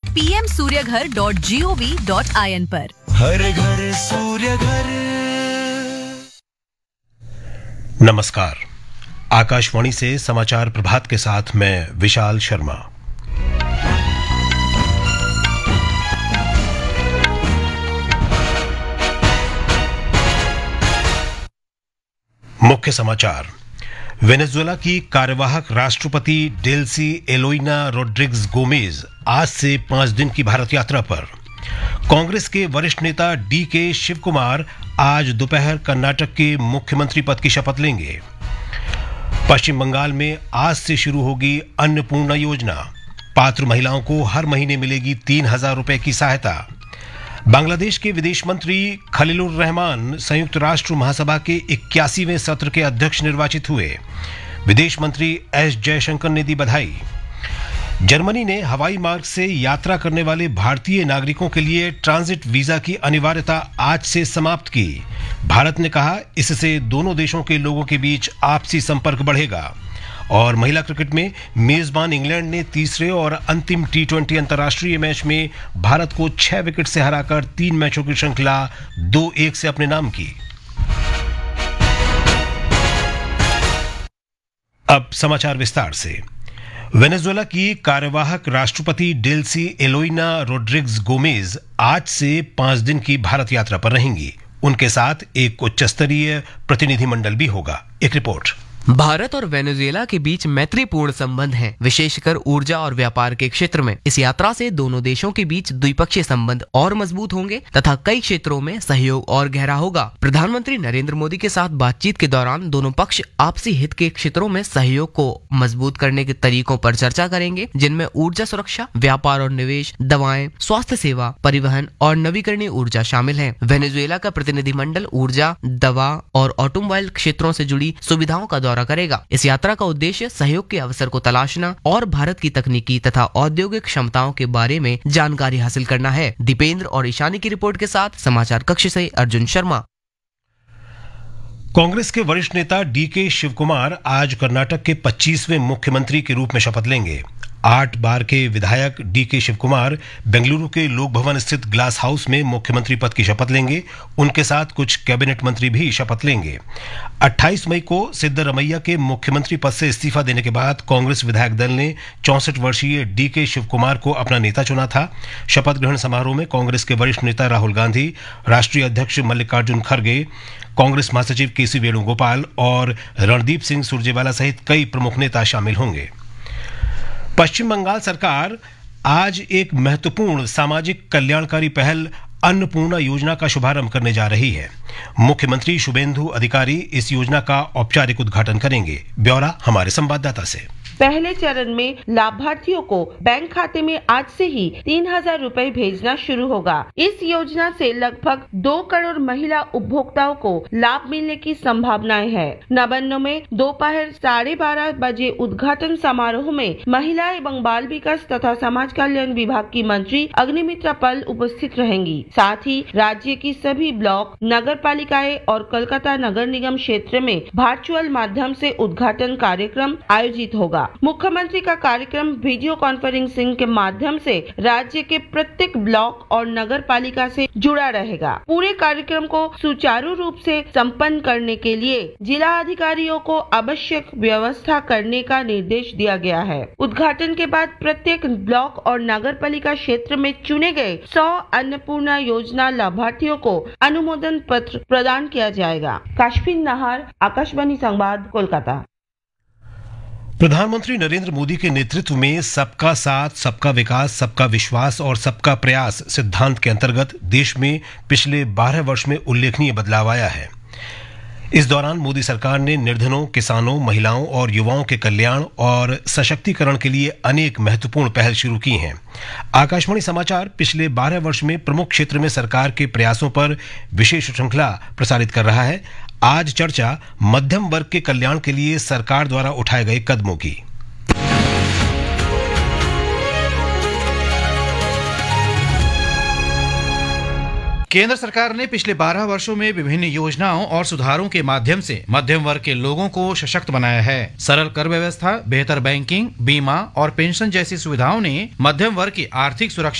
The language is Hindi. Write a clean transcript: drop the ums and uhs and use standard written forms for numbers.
pmsuryaghar.gov.in पर। हर घर सूर्य घर। नमस्कार, आकाशवाणी से समाचार प्रभात के साथ मैं विशाल शर्मा। मुख्य समाचार। वेनेजुएला की कार्यवाहक राष्ट्रपति डेल्सी एलोइना रोड्रिग्स गोमेज आज से 5 दिन की भारत यात्रा पर। कांग्रेस के वरिष्ठ नेता डीके शिव कुमार आज दोपहर कर्नाटक के मुख्यमंत्री पद की शपथ लेंगे। पश्चिम बंगाल में आज से शुरू होगी अन्नपूर्णा योजना। पात्र महिलाओं को हर महीने मिलेगी 3,000 रुपए की सहायता। बांग्लादेश के विदेश मंत्री खलीलुर रहमान संयुक्त राष्ट्र महासभा के 81वें सत्र के अध्यक्ष निर्वाचित हुए। विदेश मंत्री एस जयशंकर ने दी बधाई। जर्मनी ने हवाई मार्ग से यात्रा करने वाले भारतीय नागरिकों के लिए ट्रांजिट वीजा की अनिवार्यता आज से समाप्त की। भारत ने कहा, इससे दोनों देशों के लोगों के बीच आपसी संपर्क बढ़ेगा। और महिला क्रिकेट में मेजबान इंग्लैंड ने तीसरे और अंतिम T20 अंतर्राष्ट्रीय मैच में भारत को 6 विकेट से हराकर 3 मैचों की श्रृंखला 2-1 से अपने नाम की। अब समाचार विस्तार से। वेनेजुएला की कार्यवाहक राष्ट्रपति डेल्सी एलोइना रोड्रिग्स गोमेज आज से 5 दिन की भारत यात्रा पर रहेंगी। उनके साथ एक उच्च स्तरीय प्रतिनिधिमंडल भी होगा। एक रिपोर्ट। भारत और वेनेजुएला के बीच मैत्रीपूर्ण संबंध हैं, विशेषकर ऊर्जा और व्यापार के क्षेत्र में। इस यात्रा से दोनों देशों के बीच द्विपक्षीय संबंध और मजबूत होंगे तथा कई क्षेत्रों में सहयोग और गहरा होगा। प्रधानमंत्री नरेंद्र मोदी के साथ बातचीत के दौरान दोनों पक्ष आपसी हित के क्षेत्रों में सहयोग को मजबूत करने के तरीकों पर चर्चा करेंगे, जिनमें ऊर्जा सुरक्षा, व्यापार और निवेश, दवाएं, स्वास्थ्य सेवा, परिवहन और नवीकरणीय ऊर्जा शामिल है। वेनेजुएला का प्रतिनिधिमंडल ऊर्जा, दवा और ऑटोमोबाइल क्षेत्रों से जुड़ी सुविधाओं का दौरा करेगा। इस यात्रा का उद्देश्य सहयोग के अवसर को तलाशना और भारत की तकनीकी तथा औद्योगिक क्षमताओं के बारे में जानकारी हासिल करना है। दीपेंद्र और ईशानी की रिपोर्ट के साथ समाचार कक्ष से अर्जुन शर्मा। कांग्रेस के वरिष्ठ नेता डीके शिव कुमार आज कर्नाटक के 25वें मुख्यमंत्री के रूप में शपथ लेंगे। 8 बार के विधायक डीके शिव कुमार बेंगलुरु के लोक भवन स्थित ग्लास हाउस में मुख्यमंत्री पद की शपथ लेंगे। उनके साथ कुछ कैबिनेट मंत्री भी शपथ लेंगे। 28 मई को सिद्धरमैया के मुख्यमंत्री पद से इस्तीफा देने के बाद कांग्रेस विधायक दल ने 64 वर्षीय डीके शिव कुमार को अपना नेता चुना था। शपथ ग्रहण समारोह में कांग्रेस के वरिष्ठ नेता राहुल गांधी, राष्ट्रीय अध्यक्ष मल्लिकार्जुन खड़गे, कांग्रेस महासचिव केसी वेणुगोपाल और रणदीप सिंह सुरजेवाला सहित कई प्रमुख नेता शामिल होंगे। पश्चिम बंगाल सरकार आज एक महत्वपूर्ण सामाजिक कल्याणकारी पहल अन्नपूर्णा योजना का शुभारंभ करने जा रही है। मुख्यमंत्री शुभेंदु अधिकारी इस योजना का औपचारिक उद्घाटन करेंगे। ब्यौरा हमारे संवाददाता से। पहले चरण में लाभार्थियों को बैंक खाते में आज से ही 3,000 रुपए भेजना शुरू होगा। इस योजना से लगभग 2 करोड़ महिला उपभोक्ताओं को लाभ मिलने की संभावनाएं है। नवान्न में दोपहर 12:30 बजे उद्घाटन समारोह में महिला एवं बाल विकास तथा समाज कल्याण विभाग की मंत्री अग्निमित्रा पल उपस्थित रहेंगी। साथ ही राज्य की सभी ब्लॉक, नगर पालिकाएं और कोलकाता नगर निगम क्षेत्र में वर्चुअल माध्यम से उद्घाटन कार्यक्रम आयोजित होगा। मुख्यमंत्री का कार्यक्रम वीडियो कॉन्फ्रेंसिंग के माध्यम से राज्य के प्रत्येक ब्लॉक और नगर पालिका से जुड़ा रहेगा। पूरे कार्यक्रम को सुचारू रूप से संपन्न करने के लिए जिला अधिकारियों को आवश्यक व्यवस्था करने का निर्देश दिया गया है। उद्घाटन के बाद प्रत्येक ब्लॉक और नगर पालिका क्षेत्र में चुने गए 100 अन्नपूर्णा योजना लाभार्थियों को अनुमोदन पत्र प्रदान किया जाएगा। काश्मीर नहार, आकाशवाणी संवाद, कोलकाता। प्रधानमंत्री नरेंद्र मोदी के नेतृत्व में सबका साथ, सबका विकास, सबका विश्वास और सबका प्रयास सिद्धांत के अंतर्गत देश में पिछले 12 वर्ष में उल्लेखनीय बदलाव आया है। इस दौरान मोदी सरकार ने निर्धनों, किसानों, महिलाओं और युवाओं के कल्याण और सशक्तिकरण के लिए अनेक महत्वपूर्ण पहल शुरू की हैं। आकाशवाणी समाचार पिछले 12 वर्ष में प्रमुख क्षेत्र में सरकार के प्रयासों पर विशेष श्रृंखला प्रसारित कर रहा है। आज चर्चा मध्यम वर्ग के कल्याण के लिए सरकार द्वारा उठाए गए कदमों की। केंद्र सरकार ने पिछले 12 वर्षों में विभिन्न योजनाओं और सुधारों के माध्यम से मध्यम वर्ग के लोगों को सशक्त बनाया है। सरल कर व्यवस्था, बेहतर बैंकिंग, बीमा और पेंशन जैसी सुविधाओं ने मध्यम वर्ग की आर्थिक सुरक्षा